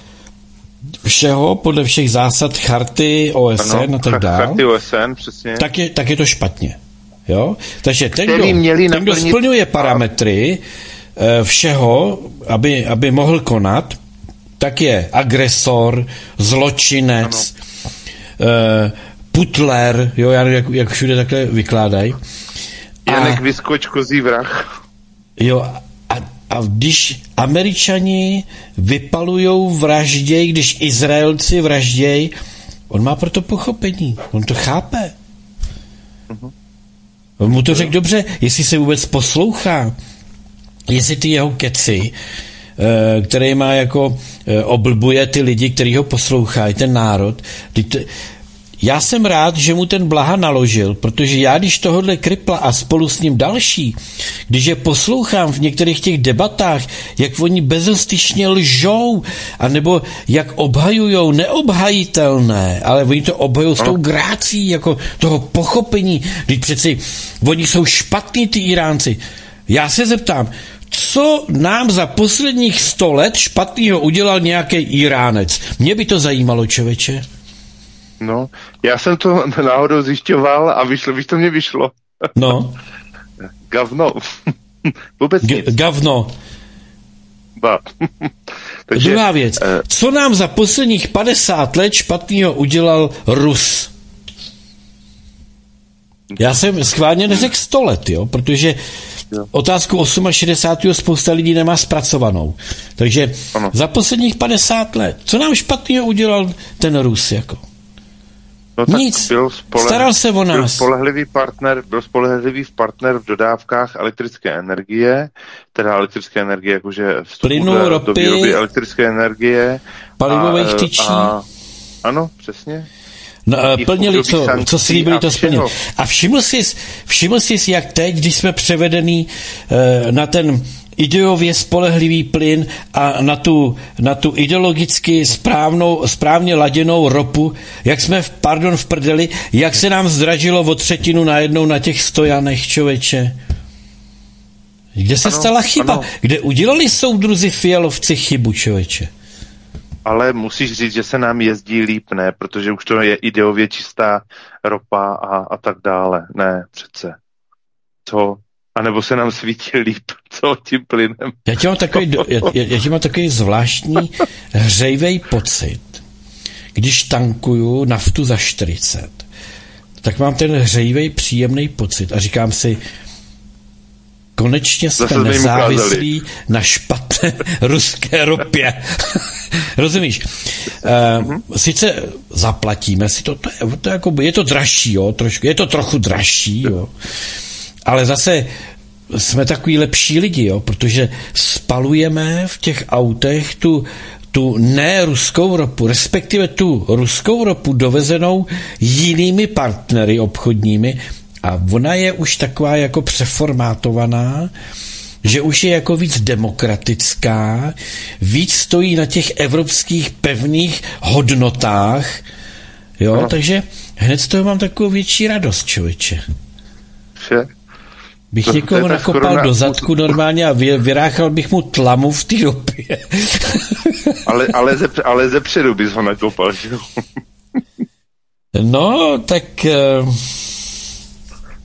všeho, podle všech zásad charty O S N ano, a tak dále, charty O S N, přesně. Tak je, tak je to špatně. Jo? Takže ten, kdo, měli ten, kdo splňuje parametry uh, všeho, aby, aby mohl konat, tak je agresor, zločinec, uh, putler, jo, já jak, jak všude takhle vykládají. Janek Vyskoč, kozí vrah. Jo, a, a když Američani vypalujou, vražděj, když Izraelci vražděj, on má proto pochopení, on to chápe. Uh-huh. On mu to řekl dobře, jestli se vůbec poslouchá, jestli ty jeho keci, který má jako oblbuje ty lidi, kteří ho poslouchají, ten národ. Já jsem rád, že mu ten Blaha naložil, protože já, když tohodle Kripla a spolu s ním další, když je poslouchám v některých těch debatách, jak oni bezostyšně lžou, anebo jak obhajujou neobhajitelné, ale oni to obhajují s tou grácí, jako toho pochopení, když přeci oni jsou špatní, ty Iránci. Já se zeptám, co nám za posledních sto let špatného udělal nějaký Iránec? Mě by to zajímalo, člověče. No, já jsem to náhodou zjišťoval a vyšlo, víš, to mě vyšlo. No. Gavno. Vůbec G- nic. Gavno. Ba. Takže, druhá věc. Uh, co nám za posledních padesát let špatného udělal Rus? Já jsem schválně neřekl sto let, jo, protože jo. Otázku šedesátého osmého spousta lidí nemá zpracovanou. Takže ano. Za posledních padesát let, co nám špatného udělal ten Rus, jako? No, nic, byl spoleh, staral se o nás. Byl spolehlivý partner, byl spolehlivý partner v dodávkách elektrické energie, teda elektrické energie, jakože plynu, do, ropy, do výroby elektrické energie. Palivových tyčí. A, ano, přesně. No, plnili, co, co slíbili, to splnili. A všiml jsi, všiml jsi, jak teď, když jsme převedení uh, na ten ideově spolehlivý plyn a na tu, na tu ideologicky správnou, správně laděnou ropu, jak jsme v, pardon, v prdeli, jak se nám zdražilo o třetinu najednou na těch stojanech, člověče. Kde se ano, stala chyba? Ano. Kde udělali soudruzi Fialovci chybu, člověče? Ale musíš říct, že se nám jezdí líp, ne? Protože už to je ideově čistá ropa a, a tak dále. Ne, přece. Co? A nebo se nám svítí líp, co tím plynem. Já ti mám takový, já, já ti mám takový zvláštní hřejvej pocit, když tankuju naftu za čtyřicet, tak mám ten hřejvej příjemný pocit a říkám si, konečně jsme nezávislí na špatné ruské ropě. Rozumíš? Uh, sice zaplatíme si to, to je, to je, jako, je to dražší, jo, trošku, je to trochu dražší, jo. Ale zase jsme takový lepší lidi, jo, protože spalujeme v těch autech tu, tu ne ruskou ropu, respektive tu ruskou ropu dovezenou jinými partnery obchodními a ona je už taková jako přeformátovaná, že už je jako víc demokratická, víc stojí na těch evropských pevných hodnotách, jo, no. Takže hned z toho mám takovou větší radost, člověče. Vše? Bych to, někoho to nakopal koruna... do zadku normálně a vy, vyráchal bych mu tlamu v té ropě. ale, ale, ze, ale ze předu bys ho nakopal, že jo? No, tak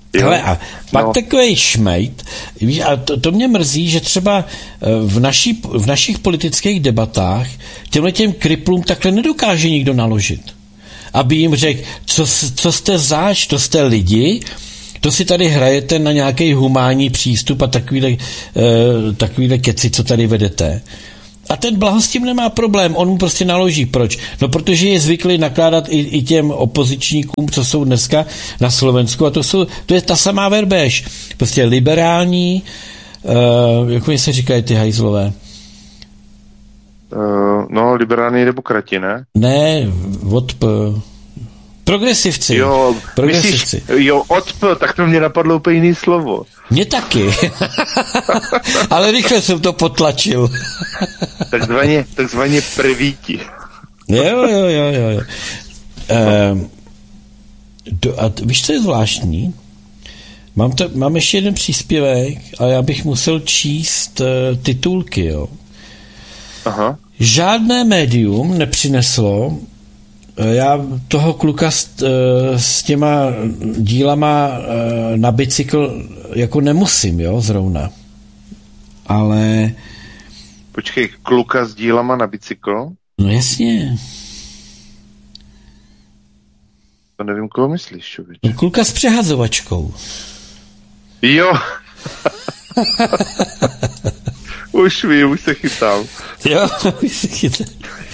Hele, a pak no. takovej šmejt, víš, a to, to mě mrzí, že třeba v, naší, v našich politických debatách těmhle těm kriplům takhle nedokáže nikdo naložit. Aby jim řekl, co, co jste zač, to jste lidi, to si tady hrajete na nějaký humánní přístup a takovýhle, uh, takovýhle keci, co tady vedete. A ten Blaho s tím nemá problém, on mu prostě naloží. Proč? No protože je zvyklý nakládat i, i těm opozičníkům, co jsou dneska na Slovensku, a to, jsou, to je ta samá verbež. Prostě liberální, uh, jak mi se říkají ty hajzlové? Uh, no, liberální demokrati, ne? Ne, od... Progresivci. Jo, Progresivci. Myslíš, jo, odp, tak to mě napadlo úplně jiný slovo. Mě taky. Ale rychle jsem to potlačil. takzvaně, takzvaně prvíti. jo, jo, jo, jo. jo. Ehm, do, a t, víš, co je zvláštní? Mám, to, mám ještě jeden příspěvek a já bych musel číst uh, titulky, jo. Aha. Žádné médium nepřineslo já toho kluka s, s těma dílama na bicykl jako nemusím, jo, zrovna. Ale... Počkej, kluka s dílama na bicykl? No jasně. To nevím, koho myslíš, člověč. Kluka s přehazovačkou. Jo. Už vím, už se chytám. Jo, už se chytám.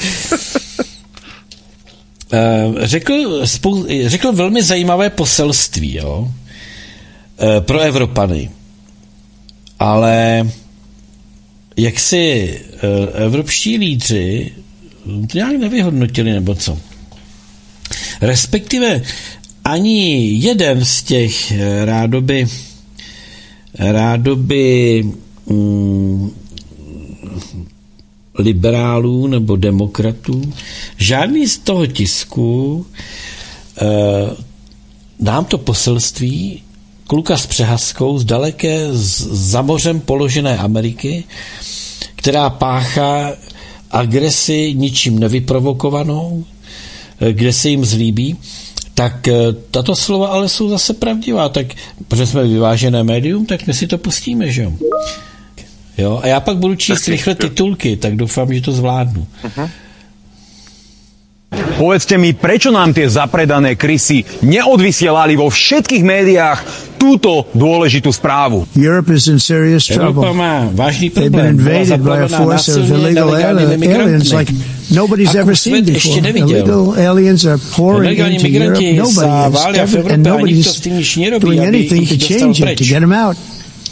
Řekl, spou- řekl velmi zajímavé poselství, jo, pro Evropany. Ale jak si evropští lídři to nějak nevyhodnotili, nebo co? Respektive ani jeden z těch rádoby rádoby mm, liberálů nebo demokratů, žádný z toho tisku e, nám to poselství kluka s přehazkou z daleké, z, za mořem položené Ameriky, která páchá agresi ničím nevyprovokovanou, e, kde se jim zlíbí, tak e, tato slova ale jsou zase pravdivá, tak protože jsme vyvážené médium, tak my si to pustíme, že jo? Jo, a já pak budu číst rychle titulky, tak doufám, že to zvládnu. Uh-huh. Povedzte mi, prečo nám tie zapredané krysy neodvysielali vo všetkých médiách túto dôležitú správu? Europe is in serious trouble. Európa má vážny They've problém. been invaded by a force of illegal aliens like nobody's ever seen before. Illegal aliens are pouring into Europe. Nobody has ever, and nobody's doing anything to change it, to get them out.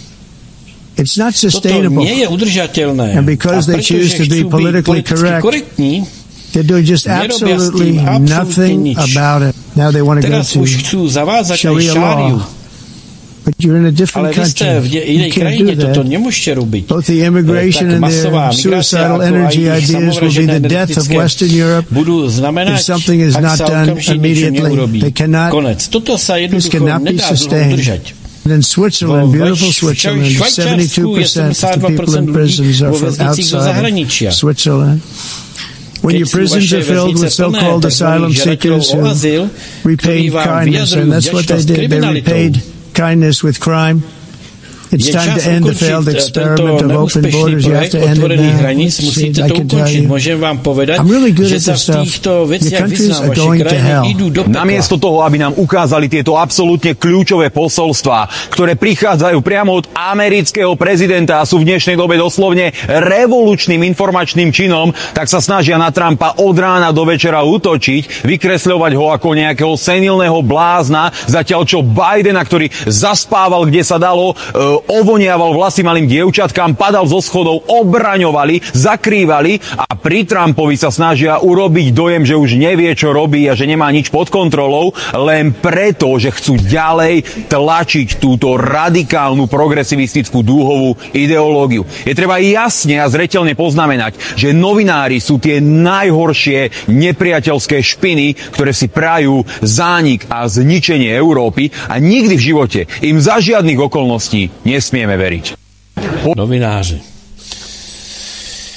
It's not sustainable. And because they choose to be politically correct, they're doing just absolutely nothing about it. Now they want to go to Sharia law. But you're in a different country. You can't do that. Both the immigration and the suicidal energy ideas will be the death of Western Europe if something is not done immediately. They cannot, this cannot be sustained. In Switzerland, beautiful Switzerland, seventy-two percent of the people in prisons are from outside Switzerland. When your prisons are filled with so-called asylum seekers who repaid kindness, and that's what they did, they repaid kindness with crime. It's time to end the failed experiment of open borders. You have to end it now. I can tell you. I'm really good at this stuff. Your countries are going to hell. Namiesto toho, aby nám ukázali tieto absolútne kľúčové posolstvá, ktoré prichádzajú priamo od amerického prezidenta a sú v dnešnej dobe doslovne revolučným informačným činom, tak sa snažia na Trumpa od rána do večera útočiť, vykresľovať ho ako nejakého senilného blázna, zatiaľ čo Bidena, ktorý zaspával, kde sa dalo, ovoniaval vlasy malým dievčatkám, padal zo schodov, obraňovali, zakrývali a pri Trumpovi sa snažia urobiť dojem, že už nevie, čo robí a že nemá nič pod kontrolou, len preto, že chcú ďalej tlačiť túto radikálnu progresivistickú dúhovú ideológiu. Je treba jasne a zreteľne poznamenať, že novinári sú tie najhoršie nepriateľské špiny, ktoré si prajú zánik a zničenie Európy a nikdy v živote im za žiadnych okolností nesmieme veriť. Novináři.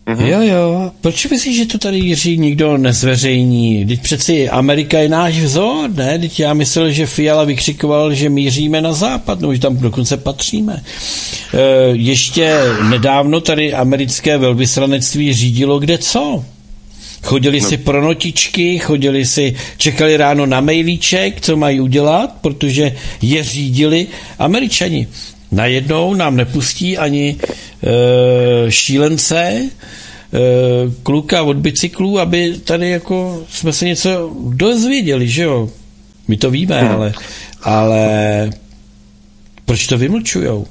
Mm-hmm. Jo, jo. Proč myslíš, že to tady, Jiří, nikdo nezveřejní? Teď přeci Amerika je náš vzor, ne? Teď já myslel, že Fiala vykřikoval, že míříme na západ, no, že tam dokonce patříme. E, ještě nedávno tady americké velvyslanectví řídilo kde co. Chodili no. si pro notičky, chodili si, čekali ráno na mailíček, co mají udělat, protože je řídili Američani. Najednou nám nepustí ani e, šílence, e, kluka od bicyklů, aby tady jako jsme se něco dozvěděli, že jo? My to víme, hmm. ale, ale proč to vymlčujou?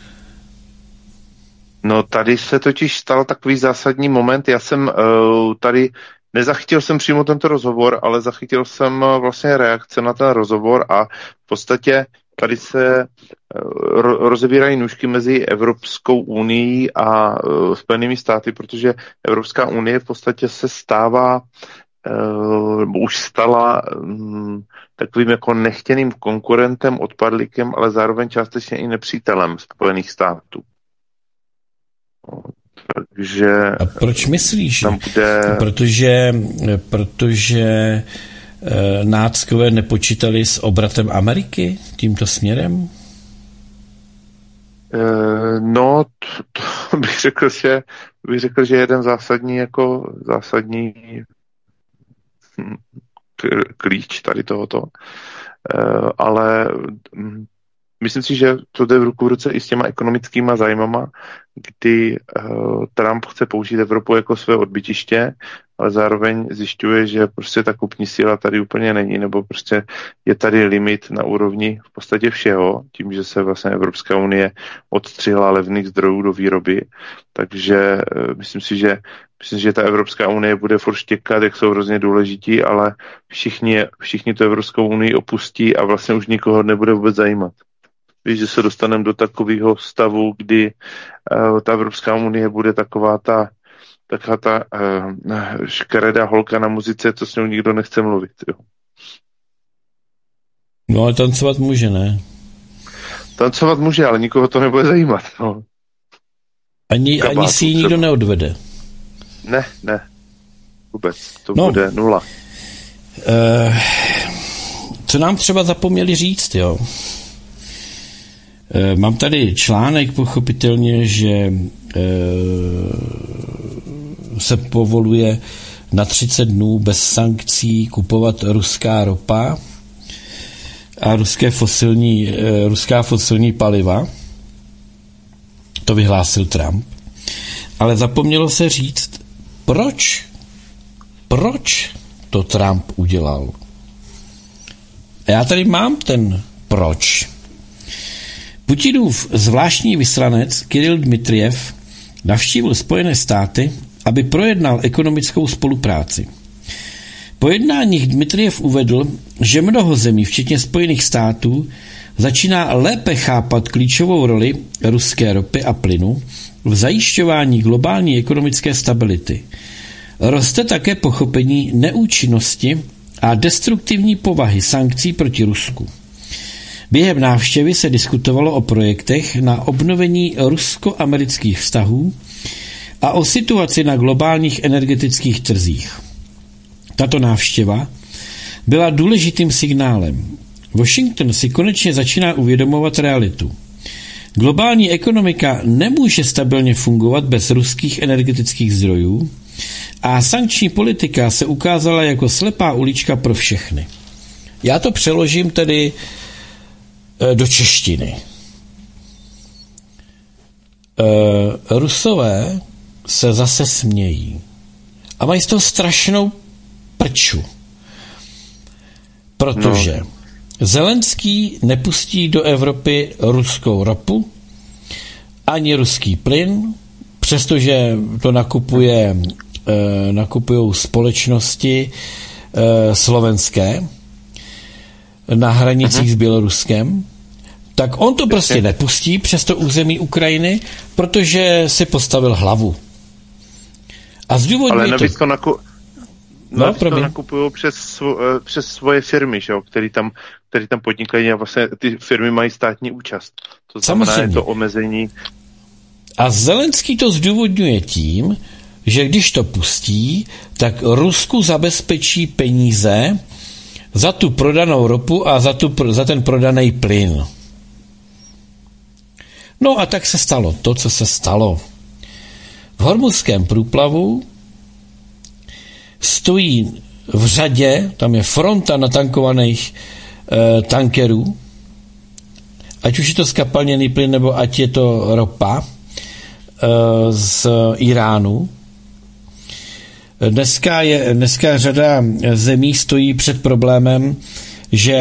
No tady se totiž stal takový zásadní moment. Já jsem uh, tady, nezachytil jsem přímo tento rozhovor, ale zachytil jsem uh, vlastně reakce na ten rozhovor a v podstatě tady se ro- rozebírají nůžky mezi Evropskou unií a uh, Spojenými státy, protože Evropská unie v podstatě se stává, uh, už stala um, takovým jako nechtěným konkurentem, odpadlíkem, ale zároveň částečně i nepřítelem Spojených států. Takže... A proč myslíš? Tam bude... Protože, protože e, náckové nepočítali s obratem Ameriky tímto směrem? E, no, to, to bych řekl, že bych řekl, že jeden zásadní jako zásadní klíč tady tohoto. E, ale myslím si, že to jde v ruku v ruce i s těma ekonomickýma zájmama, kdy uh, Trump chce použít Evropu jako své odbytiště, ale zároveň zjišťuje, že prostě ta kupní síla tady úplně není, nebo prostě je tady limit na úrovni v podstatě všeho, tím, že se vlastně Evropská unie odstřihla levných zdrojů do výroby. Takže uh, myslím si, že myslím, že ta Evropská unie bude furt štěkat, jak jsou hrozně důležití, ale všichni, všichni tu Evropskou unii opustí a vlastně už nikoho nebude vůbec zajímat. Víš, že se dostaneme do takového stavu, kdy uh, ta Evropská unie bude taková ta, taková ta uh, škaredá holka na muzice, co s ňou nikdo nechce mluvit. Jo. No ale tancovat může, ne? Tancovat může, ale nikoho to nebude zajímat. No. Ani, ani si ji nikdo neodvede. Ne, ne. Vůbec. To no. bude nula. Uh, co nám třeba zapomněli říct, jo? Mám tady článek, pochopitelně, že se povoluje na třicet dnů bez sankcí kupovat ruská ropa a ruské fosilní, ruská fosilní paliva. To vyhlásil Trump. Ale zapomnělo se říct, proč? Proč to Trump udělal? A já tady mám ten proč. Putinův zvláštní vyslanec Kiril Dmitrijev navštívil Spojené státy, aby projednal ekonomickou spolupráci. Po jednáních Dmitrijev uvedl, že mnoho zemí, včetně Spojených států, začíná lépe chápat klíčovou roli ruské ropy a plynu v zajišťování globální ekonomické stability. Roste také pochopení neúčinnosti a destruktivní povahy sankcí proti Rusku. Během návštěvy se diskutovalo o projektech na obnovení rusko-amerických vztahů a o situaci na globálních energetických trzích. Tato návštěva byla důležitým signálem. Washington si konečně začíná uvědomovat realitu. Globální ekonomika nemůže stabilně fungovat bez ruských energetických zdrojů a sankční politika se ukázala jako slepá ulička pro všechny. Já to přeložím tedy do češtiny. E, Rusové se zase smějí a mají z toho strašnou prču, protože no. Zelenský nepustí do Evropy ruskou ropu ani ruský plyn, přestože to nakupuje e, nakupují společnosti e, slovenské na hranicích uh-huh. s Běloruskem, tak on to prostě nepustí přes to území Ukrajiny, protože si postavil hlavu. A zdůvodňuje Ale navíc to... to, naku... no, to nakupují přes, svo... přes svoje firmy, že jo, který tam, který tam podnikají a vlastně ty firmy mají státní účast. To znamená, je to omezení. A Zelenský to zdůvodňuje tím, že když to pustí, tak Rusku zabezpečí peníze za tu prodanou ropu a za, tu, za ten prodaný plyn. No a tak se stalo to, co se stalo. V Hormuzském průplavu stojí v řadě, tam je fronta natankovaných e, tankerů, ať už je to skapalněný plyn, nebo ať je to ropa e, z Iránu. Dneska je, dneska řada zemí stojí před problémem, že